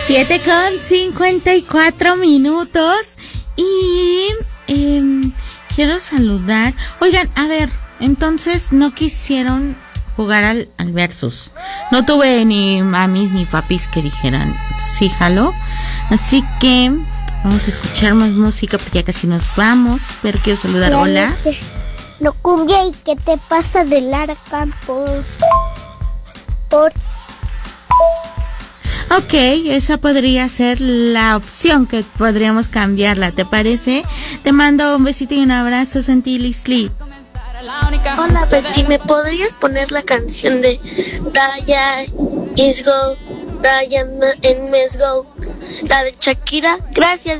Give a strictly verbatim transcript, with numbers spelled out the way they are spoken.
Siete con cincuenta y cuatro minutos y eh, quiero saludar. Oigan, a ver, entonces no quisieron jugar al, al versus. No tuve ni mamis ni papis que dijeran sí, jalo. Así que vamos a escuchar más música porque ya casi nos vamos. Pero quiero saludar, la hola. No cumbia, ¿y qué te pasa de Lara Campos? Por... Ok, esa podría ser la opción que podríamos cambiarla, ¿te parece? Te mando un besito y un abrazo, Santilly Sleep. Hola Betty, ¿me podrías poner la canción de Daya Is Go, Diana en Mes Go, la de Shakira? Gracias.